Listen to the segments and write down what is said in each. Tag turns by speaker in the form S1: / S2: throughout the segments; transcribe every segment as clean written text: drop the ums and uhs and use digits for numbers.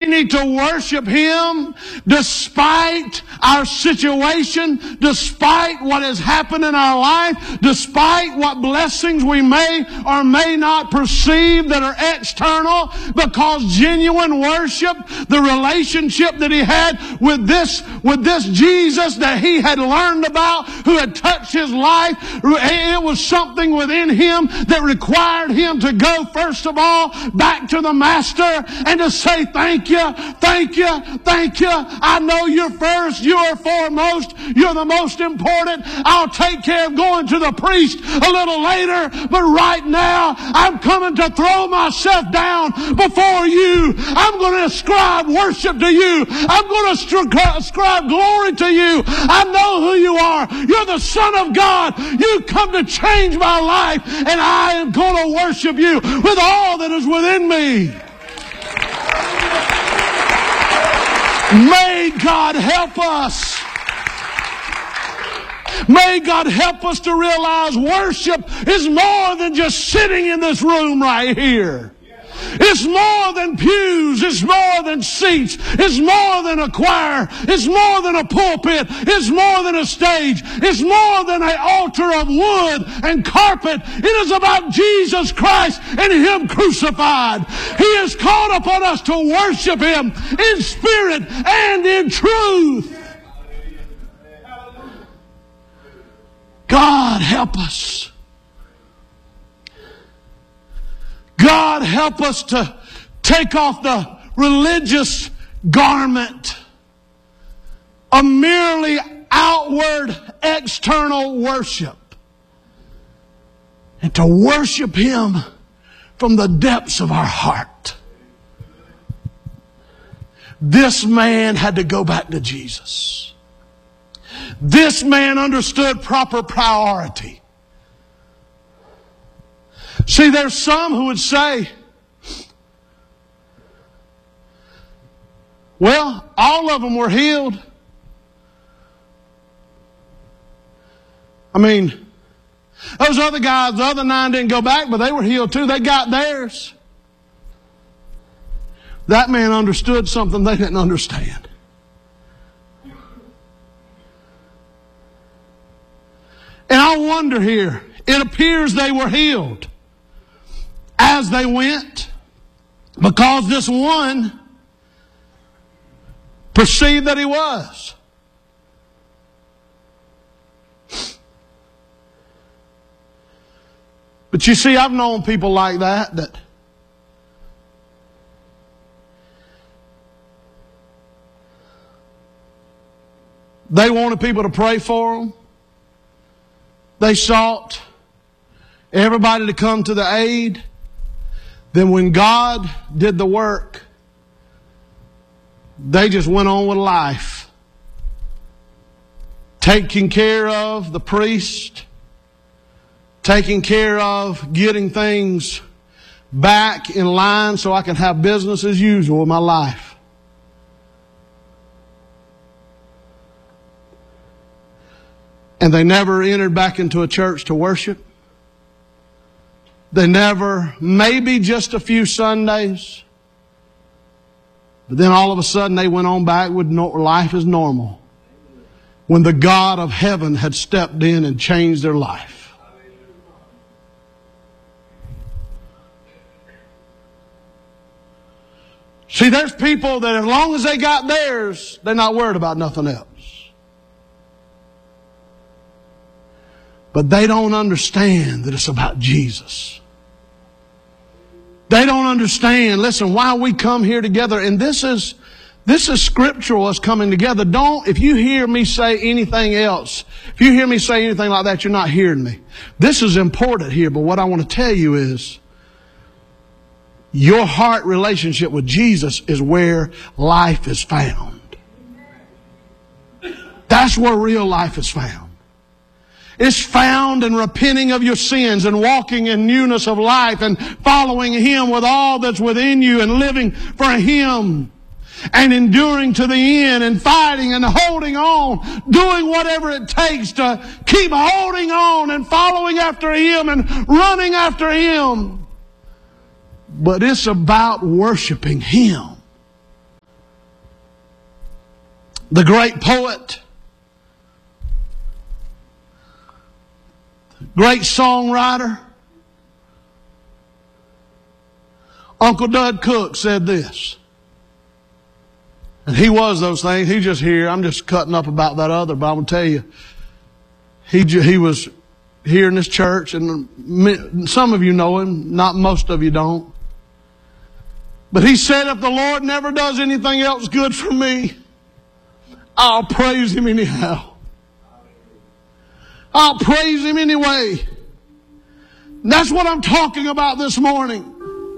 S1: need to worship Him despite our situation, despite what has happened in our life, despite what blessings we may or may not perceive that are external, because genuine worship, the relationship that he had with this Jesus that he had learned about, who had touched his life, it was something within him that required him to go, first of all, back to the Master and to say, thank you, thank you, thank you. I know you're first, you're foremost, you're the most important. I'll take care of going to the priest a little later, but right now I'm coming to throw myself down before you. I'm going to ascribe worship to you. I'm going to ascribe glory to you. I know who you are. You're the Son of God. You come to change my life, and I am going to worship you with all that is within me. May God help us. May God help us to realize worship is more than just sitting in this room right here. It's more than pews. It's more than seats. It's more than a choir. It's more than a pulpit. It's more than a stage. It's more than an altar of wood and carpet. It is about Jesus Christ and Him crucified. He has called upon us to worship Him in spirit and in truth. God help us. God help us to take off the religious garment of merely outward, external worship and to worship Him from the depths of our heart. This man had to go back to Jesus. This man understood proper priority. See, there's some who would say, well, all of them were healed. I mean, those other guys, the other 9 didn't go back, but they were healed too. They got theirs. That man understood something they didn't understand. And I wonder here, it appears they were healed as they went, because this one perceived that he was. But you see, I've known people like that they wanted people to pray for them. They sought everybody to come to the aid. Then when God did the work, they just went on with life. Taking care of the priest, taking care of getting things back in line so I can have business as usual in my life. And they never entered back into a church to worship. They never, maybe just a few Sundays. But then all of a sudden they went on back with life as normal, when the God of heaven had stepped in and changed their life. See, there's people that as long as they got theirs, they're not worried about nothing else. But they don't understand that it's about Jesus. They don't understand, listen, why we come here together. And this is scriptural, us coming together. If you hear me say anything else, if you hear me say anything like that, you're not hearing me. This is important here, but what I want to tell you is, your heart relationship with Jesus is where life is found. That's where real life is found. It's found in repenting of your sins and walking in newness of life and following Him with all that's within you and living for Him and enduring to the end and fighting and holding on, doing whatever it takes to keep holding on and following after Him and running after Him. But it's about worshiping Him. the great poet, great songwriter, Uncle Dud Cook said this. And he was those things. He just here. I'm just cutting up about that other, but I'm going to tell you, he was here in this church, and some of you know him, not most of you don't. But he said, if the Lord never does anything else good for me, I'll praise Him anyhow. I'll praise Him anyway. And that's what I'm talking about this morning.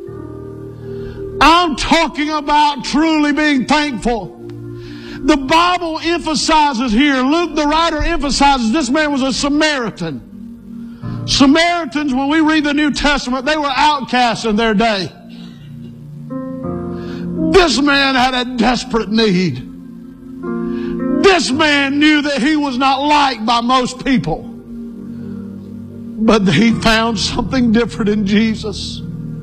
S1: I'm talking about truly being thankful. The Bible emphasizes here, Luke the writer emphasizes this man was a Samaritan. Samaritans, when we read the New Testament, they were outcasts in their day. This man had a desperate need. This man knew that he was not liked by most people. But he found something different in Jesus.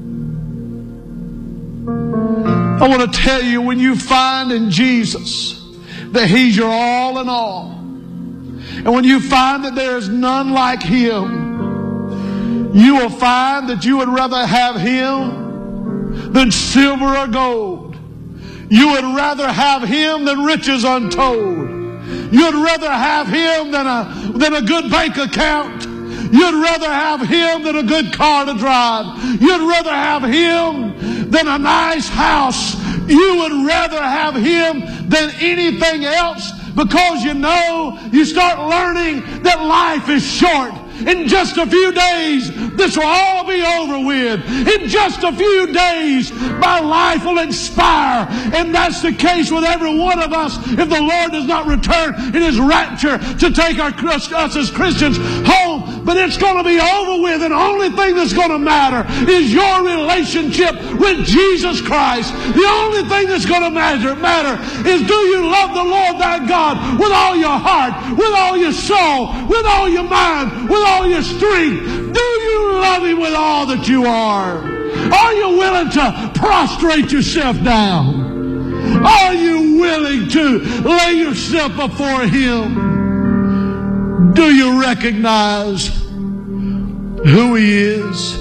S1: I want to tell you, when you find in Jesus that He's your all in all, and when you find that there is none like Him, you will find that you would rather have Him than silver or gold. You would rather have Him than riches untold. You'd rather have Him than a good bank account. You'd rather have Him than a good car to drive. You'd rather have Him than a nice house. You would rather have Him than anything else, because you start learning that life is short. In just a few days, this will all be over with. In just a few days, my life will expire. And that's the case with every one of us if the Lord does not return in His rapture to take us as Christians home. But it's going to be over with, and the only thing that's going to matter is your relationship with Jesus Christ. The only thing that's going to matter is, do you love the Lord thy God with all your heart, with all your soul, with all your mind, with all your strength? Do you love Him with all that you are? Are you willing to prostrate yourself down? Are you willing to lay yourself before Him? Do you recognize who He is?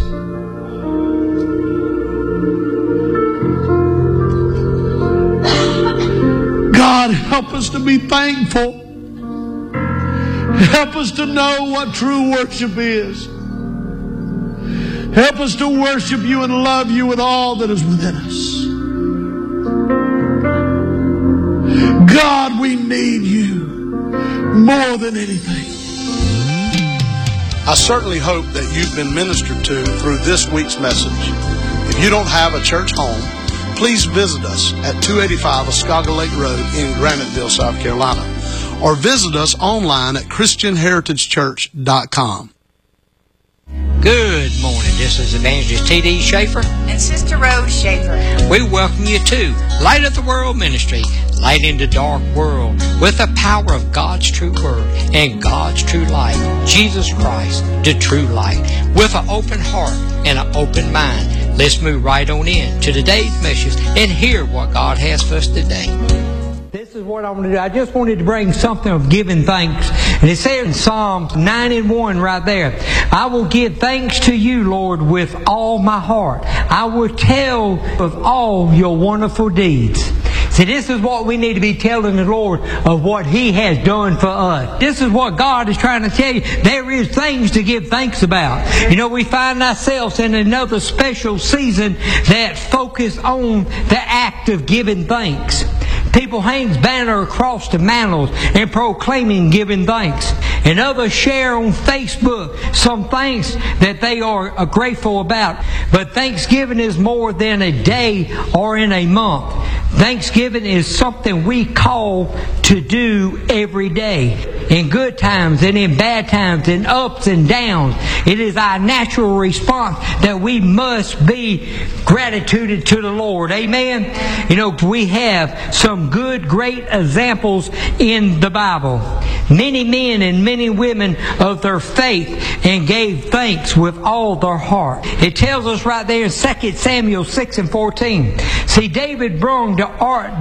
S1: God, help us to be thankful. Help us to know what true worship is. Help us to worship You and love You with all that is within us. God, we need You more than anything. I certainly hope that you've been ministered to through this week's message. If you don't have a church home, please visit us at 285 Oscaga Lake Road in Graniteville, South Carolina, or visit us online at ChristianHeritageChurch.com.
S2: Good morning. This is Evangelist T.D. Schaefer
S3: and Sister Rose Schaefer.
S2: We welcome you to Light of the World Ministry, light in the dark world with the power of God's true word and God's true light, Jesus Christ, the true light, with an open heart and an open mind. Let's move right on in to today's message and hear what God has for us today.
S4: This is what I want to do. I just wanted to bring something of giving thanks. And it says in Psalms 9:1 right there, I will give thanks to You, Lord, with all my heart. I will tell of all Your wonderful deeds. See, this is what we need to be telling the Lord of what He has done for us. This is what God is trying to tell you. There is things to give thanks about. You know, we find ourselves in another special season that focus on the act of giving thanks. People hangs banner across the mantles and proclaiming giving thanks. And others share on Facebook some things that they are grateful about. But Thanksgiving is more than a day or in a month. Thanksgiving is something we call to do every day. In good times and in bad times, in ups and downs. It is our natural response that we must be gratitude to the Lord. Amen? You know, we have some good, great examples in the Bible. Many men and many women of their faith and gave thanks with all their heart. It tells us right there in 2 Samuel 6:14. See, David brought the ark back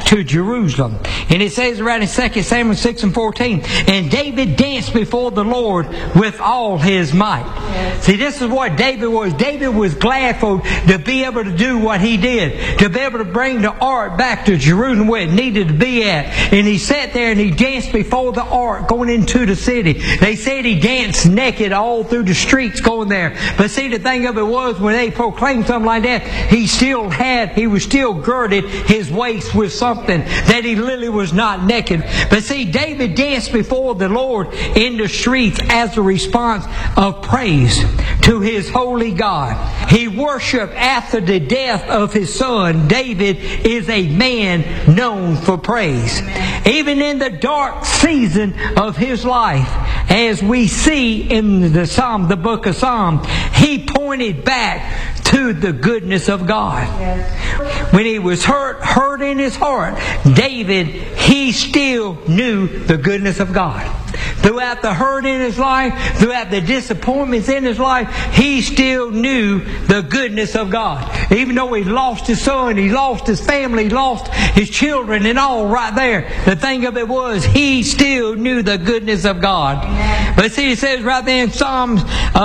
S4: to Jerusalem. And it says around in 2 Samuel 6:14, and David danced before the Lord with all his might. See, this is what David was. David was glad to be able to do what he did, to be able to bring the ark back to Jerusalem where it needed to be at. And he sat there and he danced before the ark going into the city. They said he danced naked all through the streets going there. But see, the thing of it was, when they proclaimed something like that, he was still girded his waist with something, that he literally was not naked. But see, David danced before the Lord in the streets as a response of praise to his holy God. He worshiped after the death of his son. David is a man known for praise. Even in the dark season of his life, as we see in the book of Psalms, he pointed back to the goodness of God. When he was hurt in his heart, David, he still knew the goodness of God. Throughout the hurt in his life, throughout the disappointments in his life, he still knew the goodness of God. Even though he lost his son, he lost his family, he lost his children and all right there. The thing of it was, he still knew the goodness of God. But see, it says right there in Psalms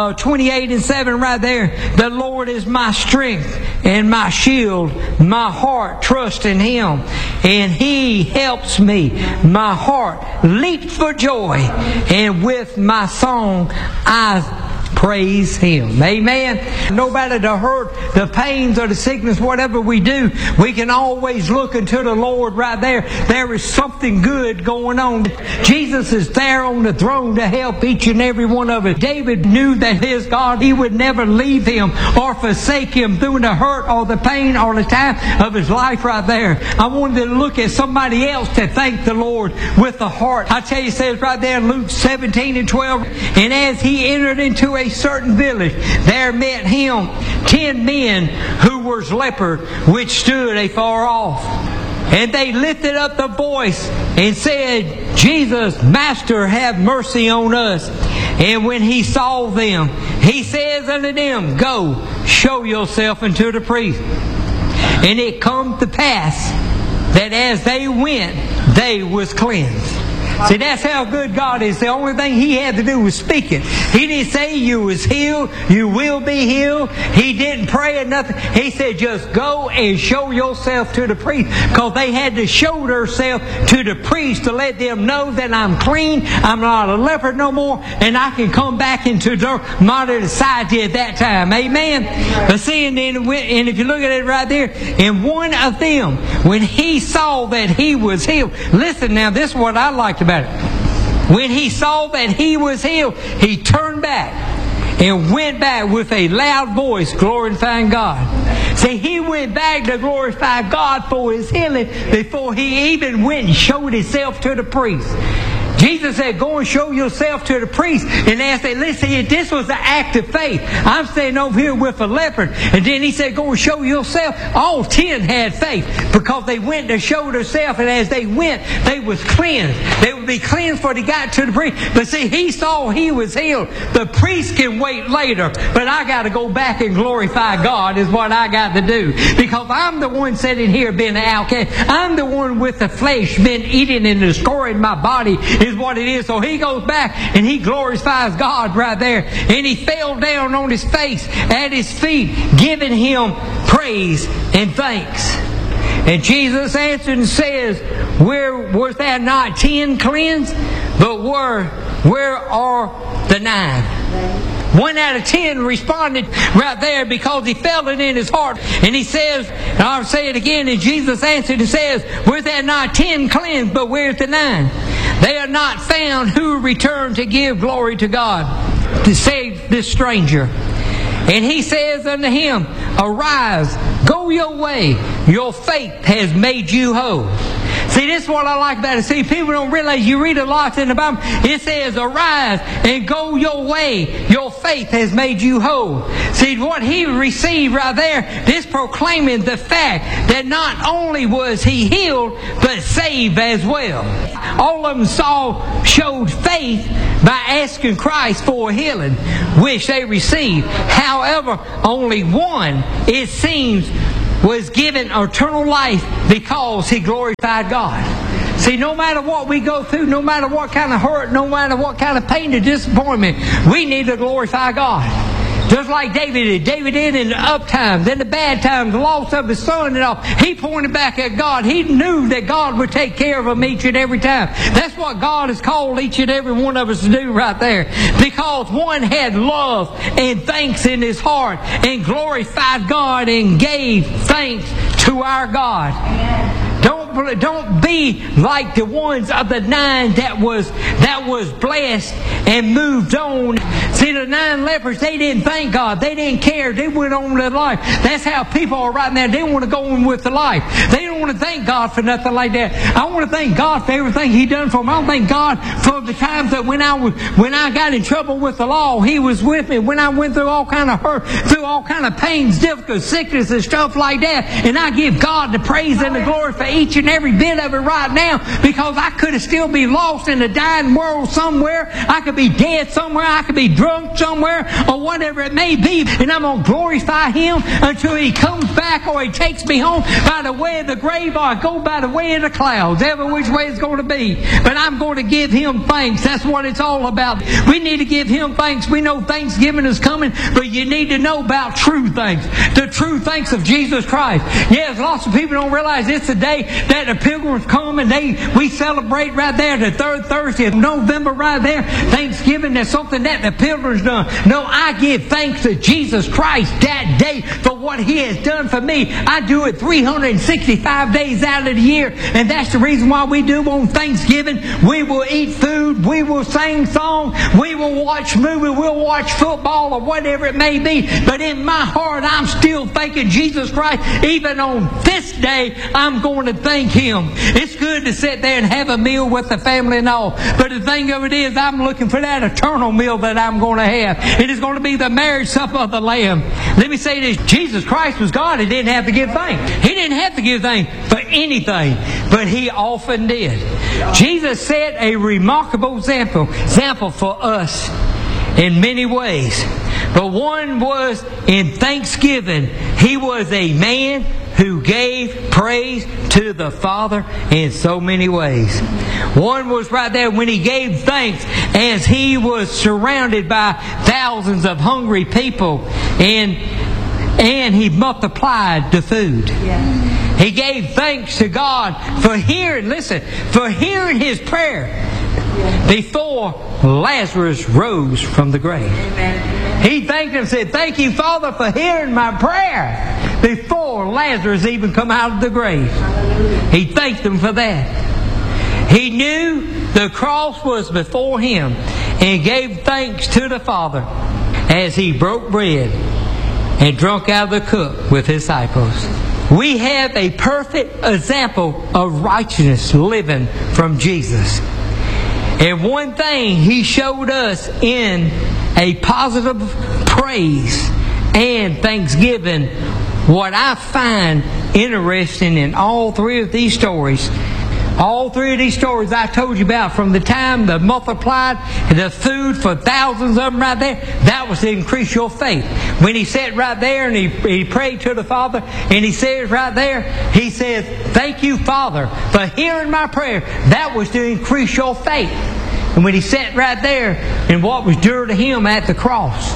S4: 28:7 right there, the Lord is my strength and my shield. My heart trusts in Him, and He helps me. My heart leaps for joy, and with my song I praise Him. Amen. No matter the hurt, the pains, or the sickness, whatever we do, we can always look into the Lord right there. There is something good going on. Jesus is there on the throne to help each and every one of us. David knew that his God, He would never leave him or forsake him through the hurt or the pain or the time of his life right there. I wanted to look at somebody else to thank the Lord with the heart. I tell you, it says right there in Luke 17:12, and as he entered into a certain village, there met him 10 men who were leopard, which stood afar off. And they lifted up the voice and said, Jesus, Master, have mercy on us. And when he saw them, he says unto them, Go, show yourself unto the priest. And it come to pass that as they went, they was cleansed. See, that's how good God is. The only thing He had to do was speak it. He didn't say you was healed, you will be healed. He didn't pray or nothing. He said just go and show yourself to the priest. Because they had to show themselves to the priest to let them know that I'm clean, I'm not a leopard no more, and I can come back into the modern society at that time. Amen? But see, and if you look at it right there, and one of them, when he saw that he was healed, listen now, this is what I liked about it. When he saw that he was healed, he turned back and went back with a loud voice glorifying God. See, he went back to glorify God for his healing before he even went and showed himself to the priest. Jesus said, go and show yourself to the priest. And they said, listen, this was an act of faith. I'm standing over here with a leopard. And then he said, go and show yourself. All 10 had faith because they went to show themselves. And as they went, they was cleansed. They would be cleansed before they got to the priest. But see, he saw he was healed. The priest can wait later. But I got to go back and glorify God is what I got to do. Because I'm the one sitting here being an outcast. I'm the one with the flesh been eating and destroying my body is what it is. So he goes back and he glorifies God right there. And he fell down on his face at his feet, giving Him praise and thanks. And Jesus answered and says, was there not 10 cleansed? But where are the 9? 1 out of 10 responded right there because he felt it in his heart. And he says, and I'll say it again, and Jesus answered and says, was there not 10 cleansed, but where's the 9? They are not found who return to give glory to God, to save this stranger. And he says unto him, arise, go your way, your faith has made you whole. See, this is what I like about it. See, people don't realize, you read a lot in the Bible, it says, arise and go your way, your faith has made you whole. See, what he received right there, this proclaiming the fact that not only was he healed, but saved as well. All of them showed faith by asking Christ for healing, which they received. However, only one, it seems, was given eternal life because he glorified God. See, no matter what we go through, no matter what kind of hurt, no matter what kind of pain or disappointment, we need to glorify God. Just like David did. David did in the up times, in the bad times, the loss of his son and all. He pointed back at God. He knew that God would take care of him each and every time. That's what God has called each and every one of us to do right there. Because one had love and thanks in his heart and glorified God and gave thanks to our God. Don't be like the ones of the 9 that was blessed and moved on. See, the 9 lepers, they didn't thank God. They didn't care. They went on with their life. That's how people are right now. They want to go on with their life. They don't want to thank God for nothing like that. I want to thank God for everything He done for me. I want to thank God for the times that when I got in trouble with the law, He was with me. When I went through all kind of hurt, through all kind of pains, difficulties, sickness and stuff like that. And I give God the praise and the glory for each and every bit of it right now, because I could have still be lost in a dying world somewhere. I could be dead somewhere. I could be drunk somewhere, or whatever it may be. And I'm going to glorify Him until He comes back, or He takes me home by the way of the grave, or I go by the way of the clouds. Every which way it's going to be. But I'm going to give Him thanks. That's what it's all about. We need to give Him thanks. We know Thanksgiving is coming, but you need to know about true thanks. The true thanks of Jesus Christ. Yes, lots of people don't realize it's the day that the pilgrims come and we celebrate right there the 3rd Thursday of November right there. Thanksgiving, that's something that the pilgrims done. No, I give thanks to Jesus Christ that day for what He has done for me. I do it 365 days out of the year, and that's the reason why we do on Thanksgiving. We will eat food, we will sing songs, we will watch movies, we'll watch football or whatever it may be. But in my heart, I'm still thanking Jesus Christ. Even on this day, I'm going to thank Him. It's good to sit there and have a meal with the family and all. But the thing of it is, I'm looking for that eternal meal that I'm going to have. It is going to be the marriage supper of the Lamb. Let me say this. Jesus Christ was God. He didn't have to give thanks. He didn't have to give thanks for anything, but He often did. Jesus set a remarkable example for us in many ways. But one was in thanksgiving. He was a man who gave praise to the Father in so many ways. One was right there when He gave thanks as He was surrounded by thousands of hungry people, and He multiplied the food. Yeah. He gave thanks to God for hearing His prayer before Lazarus rose from the grave. Amen. He thanked Him and said, "Thank you, Father, for hearing my prayer before Lazarus even come out of the grave." He thanked Him for that. He knew the cross was before Him and gave thanks to the Father as He broke bread and drank out of the cup with His disciples. We have a perfect example of righteousness living from Jesus. And one thing He showed us in a positive praise and thanksgiving, what I find interesting in all three of these stories I told you about, from the time they multiplied the food for thousands of them right there, that was to increase your faith. When He sat right there and he prayed to the Father, and He says right there, He says, "Thank you, Father, for hearing my prayer." That was to increase your faith. And when He sat right there, and what was due to Him at the cross,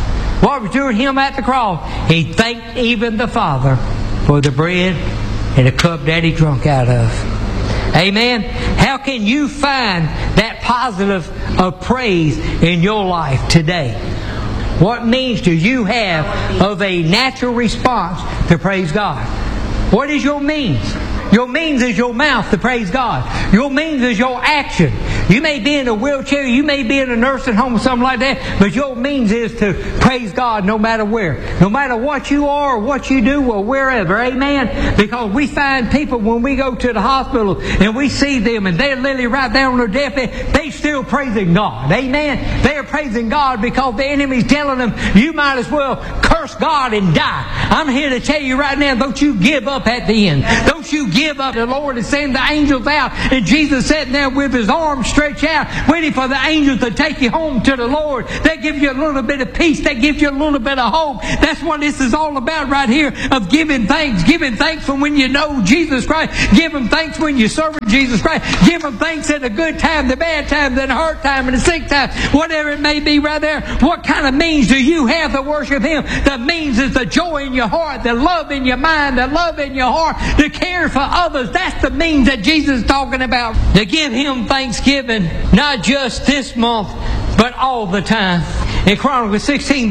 S4: He thanked even the Father for the bread and the cup that He drunk out of. Amen. How can you find that positive of praise in your life today? What means do you have of a natural response to praise God? What is your means? Your means is your mouth to praise God. Your means is your action. You may be in a wheelchair, you may be in a nursing home or something like that, but your means is to praise God no matter where. No matter what you are or what you do or wherever. Amen? Because we find people when we go to the hospital and we see them and they're literally right there on their deathbed, they still praising God. Amen? They're praising God because the enemy's telling them, you might as well curse God and die. I'm here to tell you right now, don't you give up at the end. Don't you give up. The Lord is sending the angels out, and Jesus sitting there with His arms stretched out, waiting for the angels to take you home to the Lord. That gives you a little bit of peace. That gives you a little bit of hope. That's what this is all about right here, of giving thanks. Giving thanks from when you know Jesus Christ. Give Him thanks when you're serving Jesus Christ. Give Him thanks at the good time, the bad time, the hurt time, and the sick time. Whatever it may be right there. What kind of means do you have to worship Him? The means is the joy in your heart, the love in your mind, the love in your heart, the care for others. That's the means that Jesus is talking about. To give Him thanksgiving, not just this month, but all the time. In Chronicles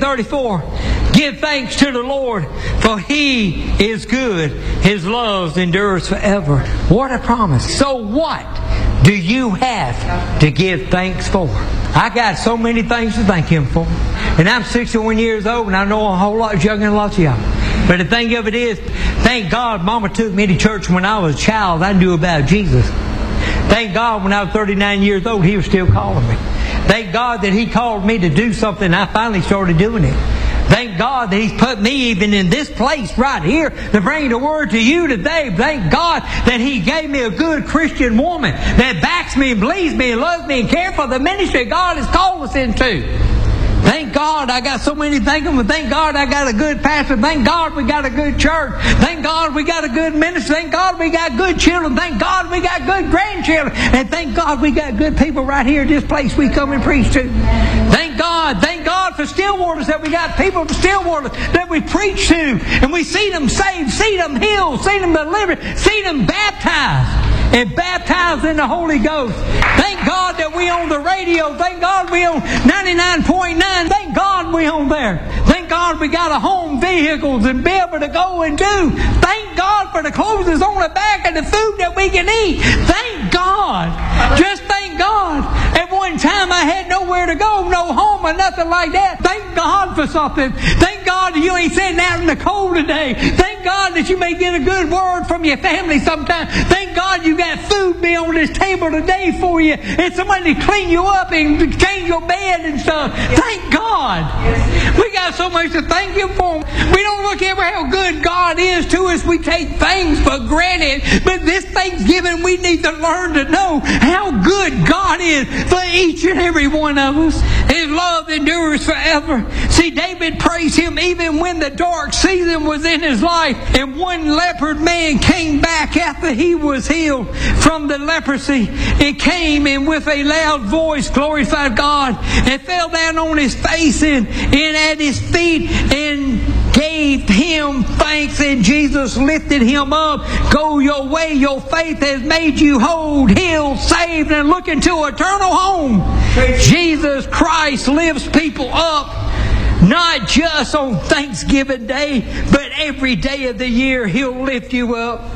S4: 16:34, give thanks to the Lord, for He is good. His love endures forever. What a promise. So what do you have to give thanks for? I got so many things to thank Him for. And I'm 61 years old, and I know a whole lot younger than lots of y'all. But the thing of it is, thank God Mama took me to church when I was a child. I knew about Jesus. Thank God when I was 39 years old, He was still calling me. Thank God that He called me to do something, and I finally started doing it. Thank God that He's put me even in this place right here to bring the Word to you today. Thank God that He gave me a good Christian woman that backs me and believes me and loves me and cares for the ministry God has called us into. Thank God I got so many thankful. Thank God I got a good pastor. Thank God we got a good church. Thank God we got a good ministry. Thank God we got good children. Thank God we got good grandchildren. And thank God we got good people right here in this place we come and preach to. Thank God for Stillwaters, that we got people from Stillwaters that we preach to. And we see them saved, see them healed, see them delivered, see them baptized. And baptized in the Holy Ghost. Thank God that we own the radio. Thank God we own 99.9. Thank God we own there. Thank God we got a home, vehicles, and be able to go and do. Thank God for the clothes that's on the back and the food that we can eat. Thank God. Just thank God. At one time I had nowhere to go, no home or nothing like that. Thank God for something. Thank God that you ain't sitting out in the cold today. Thank God that you may get a good word from your family sometime. Thank God you got food be on this table today for you, and somebody to clean you up and change your bed and stuff. Thank God. We got so much to thank Him for. We don't look at how good God is to us. We take things for granted. But this Thanksgiving, we need to learn to know how good God is for each and every one of us. His love endures forever. See, David praised Him even when the dark season was in his life, and one leopard man came back after he was healed from the leprosy, and came and with a loud voice glorified God, and fell down on his face and at His feet and gave Him thanks. And Jesus lifted him up. Go your way, your faith has made you whole, healed, saved, and look into eternal home. Jesus Christ lifts people up, not just on Thanksgiving Day, but every day of the year He'll lift you up.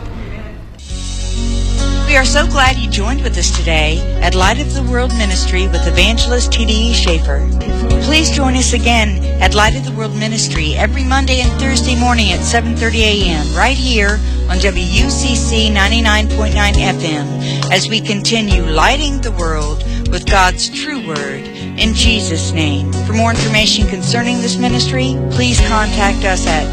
S3: We are so glad you joined with us today at Light of the World Ministry with Evangelist T.D.E. Schaefer. Please join us again at Light of the World Ministry every Monday and Thursday morning at 7:30 a.m. right here on WUCC 99.9 FM as we continue lighting the world with God's true word in Jesus' name. For more information concerning this ministry, please contact us at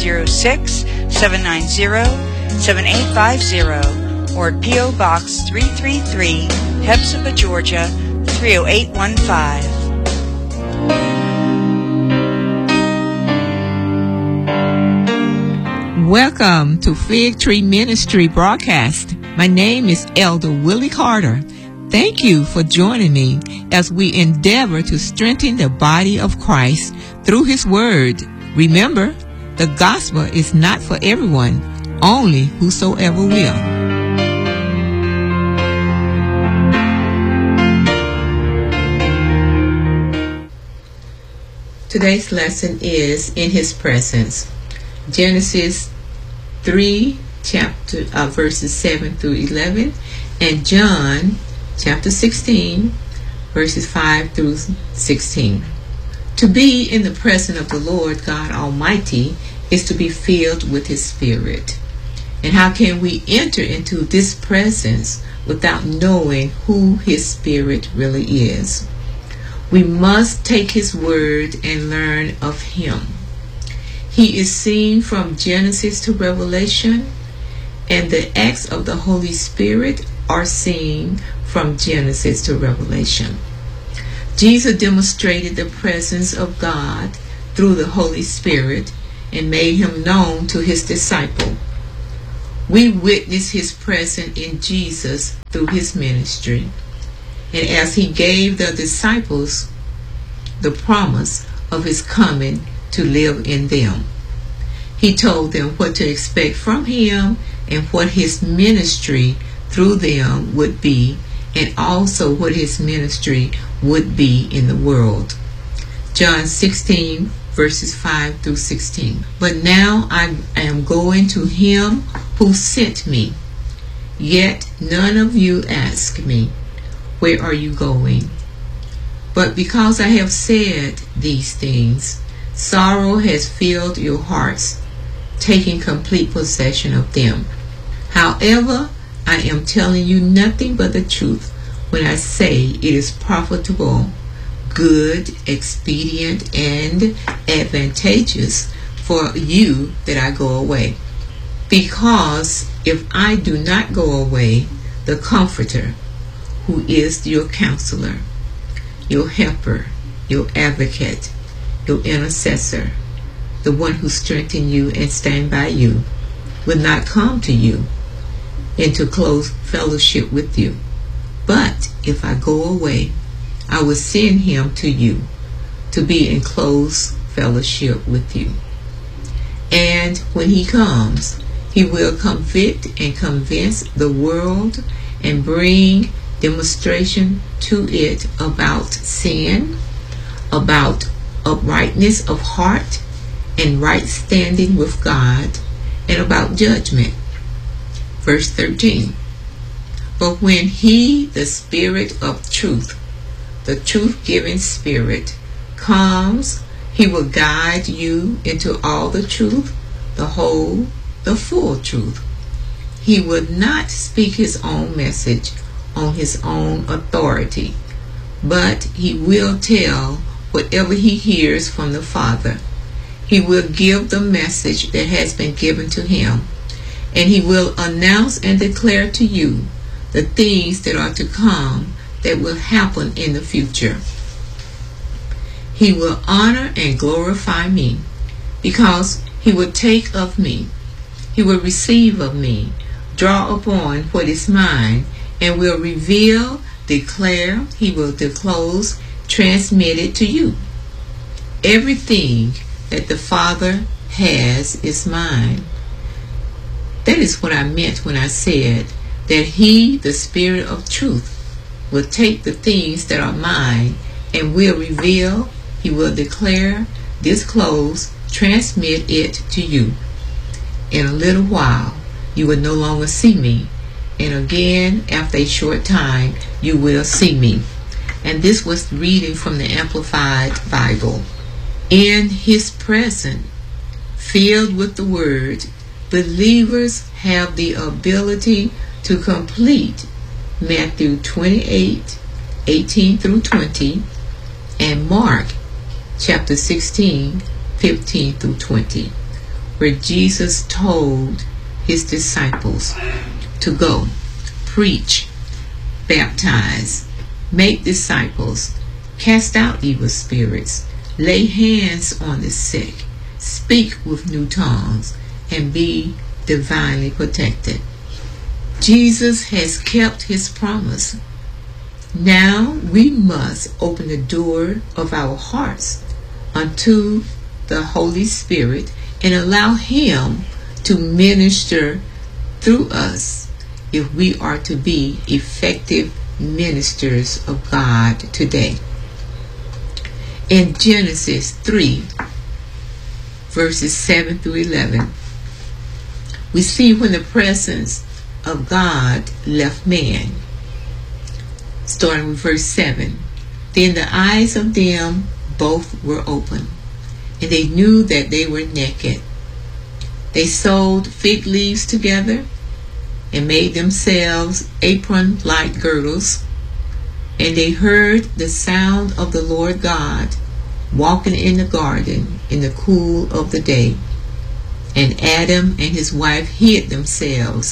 S3: 706-790-7850 or at P.O. Box 333, Hepzibah, Georgia 30815.
S5: Welcome to Fig Tree Ministry broadcast. My name is Elder Willie Carter. Thank you for joining me as we endeavor to strengthen the body of Christ through His Word. Remember, the gospel is not for everyone, only whosoever will. Today's lesson is In His Presence. Genesis 3, verses 7 through 11, and John chapter 16, verses 5 through 16. To be in the presence of the Lord God Almighty is to be filled with His Spirit. And how can we enter into this presence without knowing who His Spirit really is? We must take His word and learn of Him. He is seen from Genesis to Revelation, and the acts of the Holy Spirit are seen from Genesis to Revelation. Jesus demonstrated the presence of God through the Holy Spirit and made him known to his disciple. We witness his presence in Jesus through his ministry. And as he gave the disciples the promise of his coming to live in them, he told them what to expect from him and what his ministry through them would be, and also what his ministry would be in the world. John 16 verses 5 through 16. But now I am going to him who sent me. Yet none of you ask me, where are you going? But because I have said these things, sorrow has filled your hearts, taking complete possession of them. However, I am telling you nothing but the truth when I say it is profitable, good, expedient, and advantageous for you that I go away. Because if I do not go away, the Comforter, who is your counselor, your helper, your advocate, your intercessor, the one who strengthens you and stands by you, will not come to you into close fellowship with you. But if I go away, I will send him to you to be in close fellowship with you. And when he comes, he will convict and convince the world and bring demonstration to it about sin, about uprightness of heart and right standing with God, and about judgment. Verse 13. But when he, the Spirit of truth, the truth-giving Spirit, comes, he will guide you into all the truth, the whole, the full truth. He will not speak his own message on his own authority, but he will tell whatever he hears from the Father. He will give the message that has been given to him, and he will announce and declare to you the things that are to come, that will happen in the future. He will honor and glorify me, because he will take of me, he will receive of me, draw upon what is mine, and will reveal, declare, he will disclose, transmit it to you. Everything that the Father has is mine. That is what I meant when I said that he, the Spirit of truth, will take the things that are mine and will reveal, he will declare, disclose, transmit it to you. In a little while, you will no longer see me, and again, after a short time, you will see me. And this was reading from the Amplified Bible. In his presence, filled with the Word, believers have the ability to complete Matthew 28, 18 through 20, and Mark chapter 16, 15 through 20, where Jesus told his disciples to go, preach, baptize, make disciples, cast out evil spirits, lay hands on the sick, speak with new tongues, and be divinely protected. Jesus has kept his promise. Now we must open the door of our hearts unto the Holy Spirit and allow him to minister through us if we are to be effective ministers of God today. In Genesis 3, verses 7 through 11, we see when the presence of God left man. Starting with verse 7. Then the eyes of them both were open, and they knew that they were naked. They sewed fig leaves together and made themselves apron-like girdles. And they heard the sound of the Lord God walking in the garden in the cool of the day. And Adam and his wife hid themselves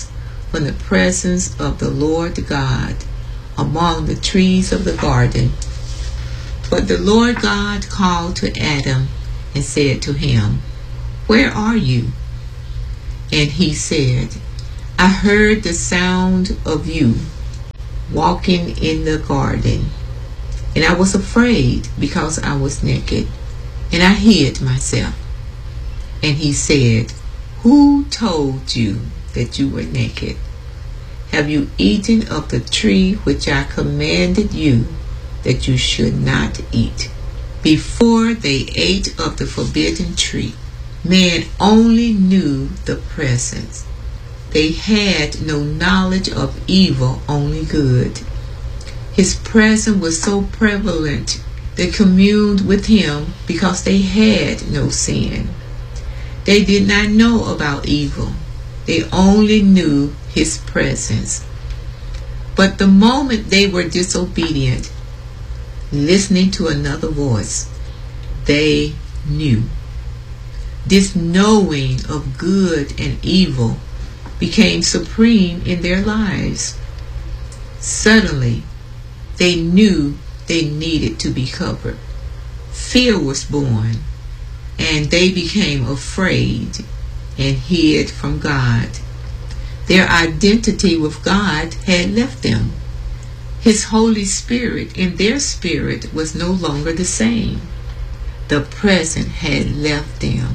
S5: from the presence of the Lord God among the trees of the garden. But the Lord God called to Adam and said to him, "Where are you?" And he said, "I heard the sound of you walking in the garden, and I was afraid because I was naked, and I hid myself." And he said, "Who told you that you were naked? Have you eaten of the tree which I commanded you that you should not eat?" Before they ate of the forbidden tree, man only knew the presence. They had no knowledge of evil, only good. His presence was so prevalent, they communed with him because they had no sin. They did not know about evil. They only knew his presence. But the moment they were disobedient, listening to another voice, they knew. This knowing of good and evil became supreme in their lives. Suddenly, they knew they needed to be covered. Fear was born, and they became afraid and hid from God. Their identity with God had left them. His Holy Spirit in their spirit was no longer the same. The present had left them.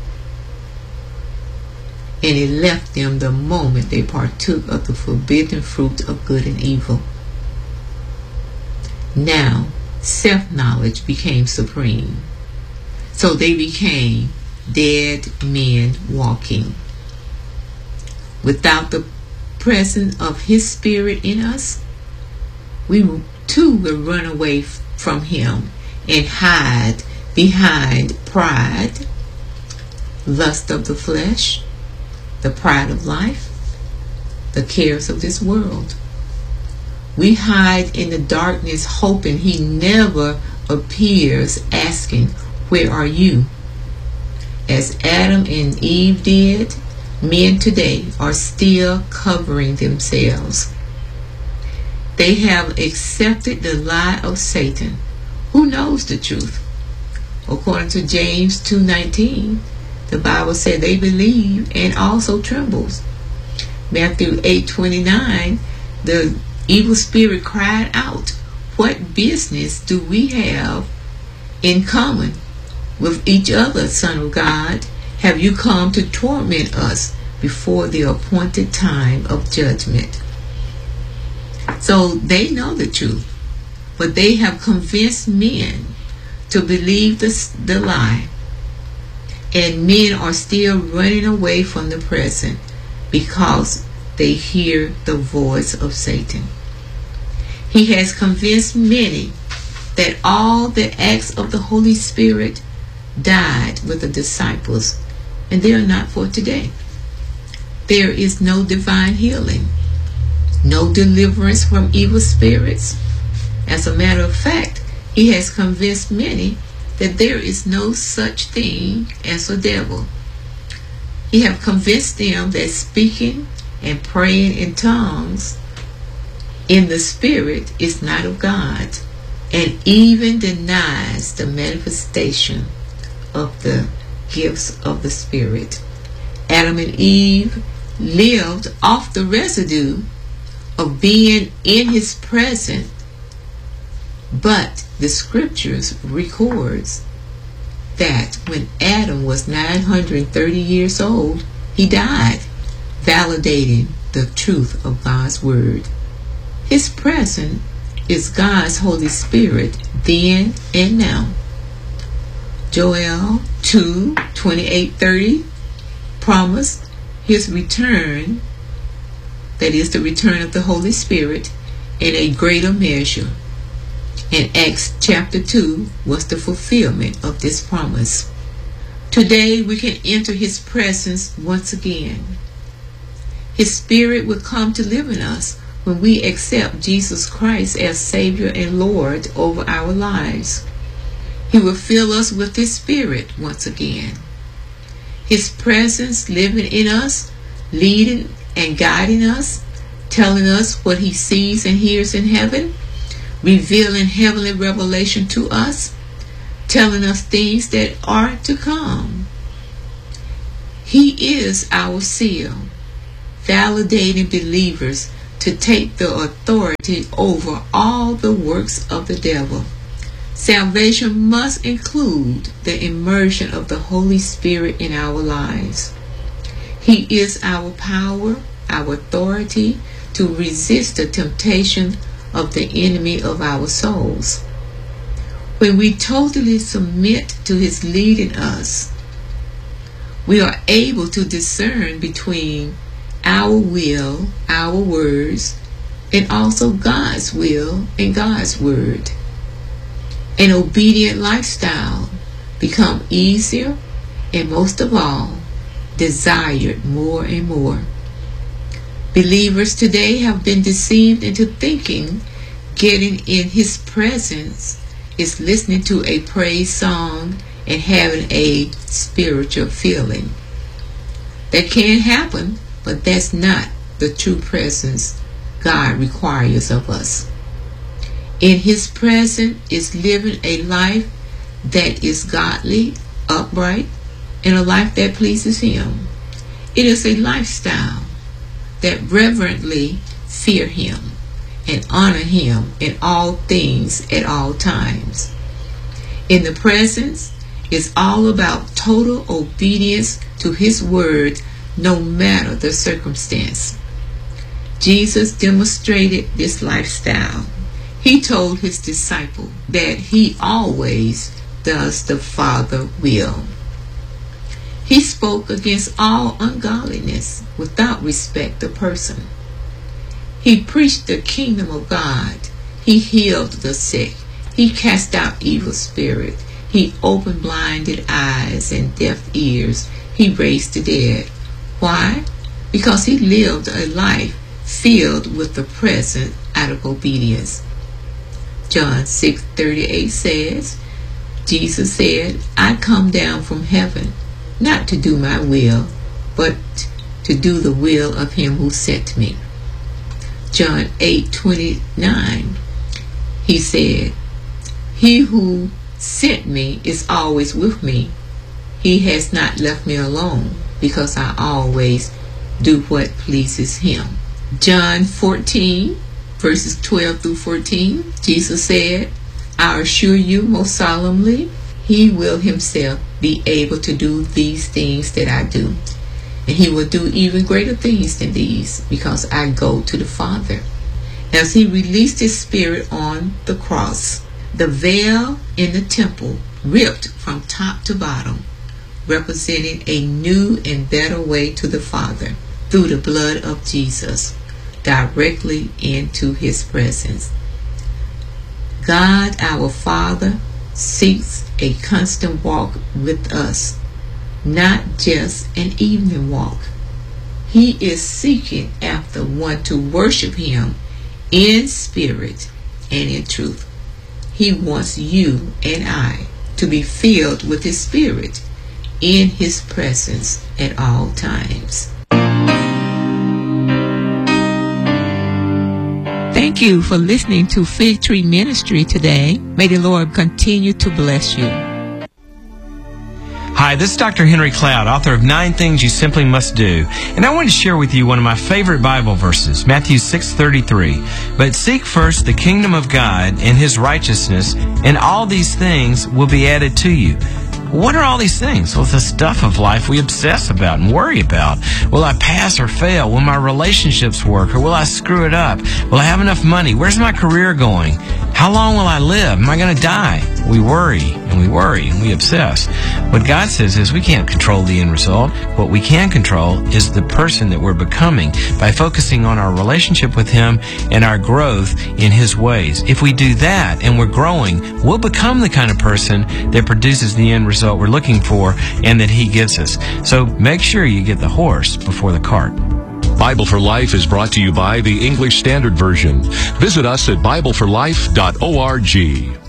S5: And it left them the moment they partook of the forbidden fruit of good and evil. Now, self-knowledge became supreme. So they became dead men walking. Without the presence of his spirit in us, we too will run away from him and hide behind pride, lust of the flesh, the pride of life, the cares of this world. We hide in the darkness hoping he never appears, asking, "Where are you?" As Adam and Eve did, men today are still covering themselves. They have accepted the lie of Satan, who knows the truth. According to James 2:19, the Bible said they believe and also trembles. Matthew 8:29, the evil spirit cried out, "What business do we have in common with each other, Son of God? Have you come to torment us before the appointed time of judgment?" So they know the truth, but they have convinced men to believe the lie. And men are still running away from the present because they hear the voice of Satan. He has convinced many that all the acts of the Holy Spirit died with the disciples, and they are not for today. There is no divine healing, no deliverance from evil spirits. As a matter of fact, he has convinced many that there is no such thing as a devil. He has convinced them that speaking and praying in tongues in the Spirit is not of God, and even denies the manifestation of the gifts of the Spirit. Adam and Eve lived off the residue of being in his presence, but the scriptures records that when Adam was 930 years old, he died, validating the truth of God's word. His presence is God's Holy Spirit then and now. Joel 2:28-30 promised his return, that is the return of the Holy Spirit, in a greater measure. And Acts chapter 2 was the fulfillment of this promise. Today we can enter his presence once again. His Spirit will come to live in us when we accept Jesus Christ as Savior and Lord over our lives. He will fill us with his Spirit once again. His presence living in us, leading and guiding us, telling us what he sees and hears in heaven, revealing heavenly revelation to us, telling us things that are to come. He is our seal, validating believers to take the authority over all the works of the devil. Salvation must include the immersion of the Holy Spirit in our lives. He is our power, our authority to resist the temptation of the enemy of our souls. When we totally submit to his leading us, we are able to discern between our will, our words, and also God's will and God's word. An obedient lifestyle become easier and most of all, desired more and more. Believers today have been deceived into thinking getting in his presence is listening to a praise song and having a spiritual feeling. That can happen, but that's not the true presence God requires of us. In his presence is living a life that is godly, upright, and a life that pleases him. It is a lifestyle that reverently fear him and honor him in all things at all times. In the presence is all about total obedience to his word no matter the circumstance. Jesus demonstrated this lifestyle. He told his disciple that he always does the Father's will. He spoke against all ungodliness without respect of person. He preached the kingdom of God. He healed the sick. He cast out evil spirits. He opened blinded eyes and deaf ears. He raised the dead. Why? Because he lived a life filled with the present out of obedience. John 6:38 says, Jesus said, I come down from heaven, not to do my will, but to do the will of him who sent me. John 8:29, he said, he who sent me is always with me. He has not left me alone, because I always do what pleases him. John 14, verses 12 through 14, Jesus said, I assure you most solemnly, he will himself be able to do these things that I do. And he will do even greater things than these, because I go to the Father. As he released his spirit on the cross, the veil in the temple ripped from top to bottom, representing a new and better way to the Father through the blood of Jesus, directly into his presence. God, our Father, seeks a constant walk with us, not just an evening walk. He is seeking after one to worship him in spirit and in truth. He wants you and I to be filled with his spirit in his presence at all times. Thank you for listening to Fig Tree Ministry today. May the Lord continue to bless you.
S6: Hi, this is Dr. Henry Cloud, author of 9 Things You Simply Must Do. And I want to share with you one of my favorite Bible verses, Matthew 6:33. But seek first the kingdom of God and his righteousness, and all these things will be added to you. What are all these things? Well, it's the stuff of life we obsess about and worry about. Will I pass or fail? Will my relationships work, or will I screw it up? Will I have enough money? Where's my career going? How long will I live? Am I going to die? We worry and we obsess. What God says is we can't control the end result. What we can control is the person that we're becoming by focusing on our relationship with him and our growth in his ways. If we do that and we're growing, we'll become the kind of person that produces the end result we're looking for and that he gives us. So make sure you get the horse before the cart.
S7: Bible for Life is brought to you by the English Standard Version. Visit us at BibleForLife.org.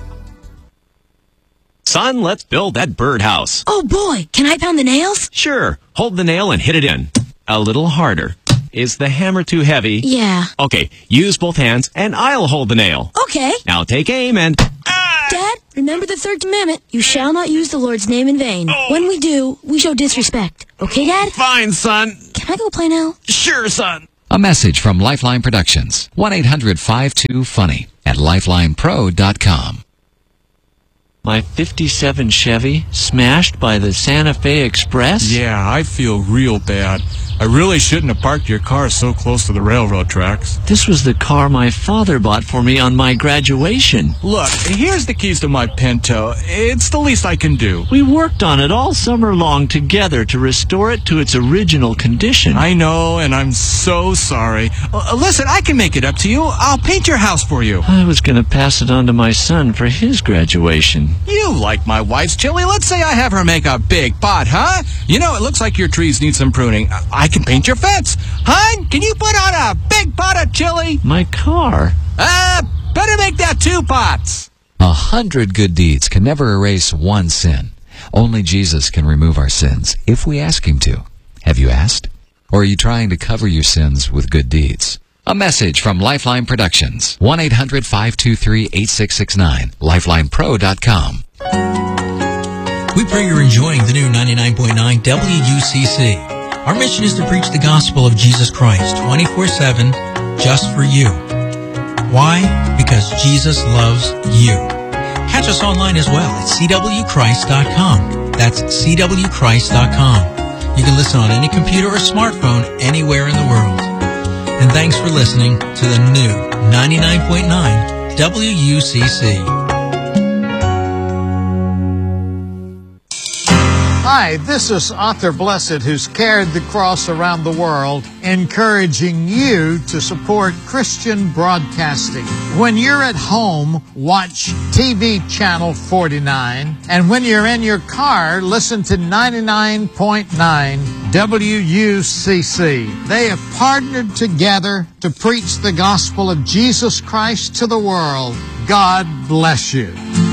S8: Son, let's build that birdhouse.
S9: Oh boy, can I pound the nails?
S8: Sure. Hold the nail and hit it in. A little harder. Is the hammer too heavy?
S9: Yeah.
S8: Okay, use both hands and I'll hold the nail.
S9: Okay.
S8: Now take aim and...
S9: Dad, remember the third commandment. You shall not use the Lord's name in vain.
S8: Oh.
S9: When we do, we show disrespect. Okay, Dad?
S8: Fine, son.
S9: Can I go play now?
S8: Sure, son.
S10: A message from Lifeline Productions. 1-800-52-FUNNY at lifelinepro.com.
S11: My 57 Chevy smashed by the Santa Fe Express?
S12: Yeah, I feel real bad. I really shouldn't have parked your car so close to the railroad tracks.
S11: This was the car my father bought for me on my graduation.
S12: Look, here's the keys to my Pinto. It's the least I can do.
S11: We worked on it all summer long together to restore it to its original condition.
S12: I know, and I'm so sorry. Listen, I can make it up to you. I'll paint your house for you.
S11: I was going to pass it on to my son for his graduation.
S12: You like my wife's chili? Let's say I have her make a big pot, huh? You know, it looks like your trees need some pruning. I can paint your fence. Hon, can you put on a big pot of chili?
S11: My car?
S12: Better make that 2 pots.
S10: 100 good deeds can never erase one sin. Only Jesus can remove our sins, if we ask Him to. Have you asked? Or are you trying to cover your sins with good deeds? A message from Lifeline Productions. 1-800-523-8669. lifelinepro.com.
S13: We pray you're enjoying the new 99.9 WUCC. Our mission is to preach the gospel of Jesus Christ 24/7 just for you. Why? Because Jesus loves you. Catch us online as well at cwchrist.com. That's cwchrist.com. You can listen on any computer or smartphone anywhere in the world. And thanks for listening to the new 99.9 WUCC.
S14: Hi, this is Arthur Blessed, who's carried the cross around the world, encouraging you to support Christian broadcasting. When you're at home, watch TV channel 49, and when you're in your car, listen to 99.9 WUCC. They have partnered together to preach the gospel of Jesus Christ to the world. God bless you.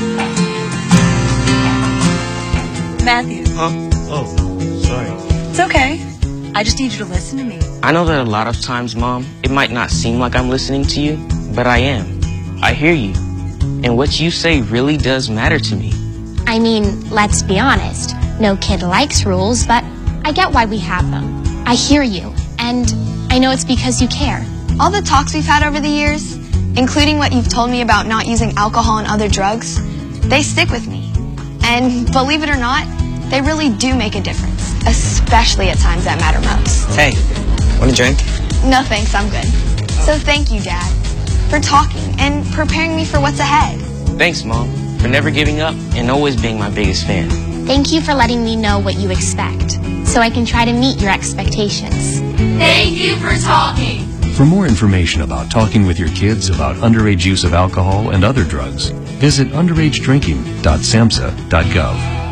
S15: Matthew.
S16: Oh, sorry.
S15: It's okay. I just need you to listen to me.
S16: I know that a lot of times, Mom, it might not seem like I'm listening to you, but I am. I hear you. And what you say really does matter to me.
S17: I mean, let's be honest. No kid likes rules, but I get why we have them. I hear you, and I know it's because you care.
S18: All the talks we've had over the years, including what you've told me about not using alcohol and other drugs, they stick with me. And believe it or not, they really do make a difference, especially at times that matter most.
S16: Hey, want a drink?
S18: No thanks, I'm good. So thank you, Dad, for talking and preparing me for what's ahead.
S16: Thanks, Mom, for never giving up and always being my biggest fan.
S17: Thank you for letting me know what you expect, so I can try to meet your expectations.
S19: Thank you for talking.
S7: For more information about talking with your kids about underage use of alcohol and other drugs, visit underagedrinking.samhsa.gov.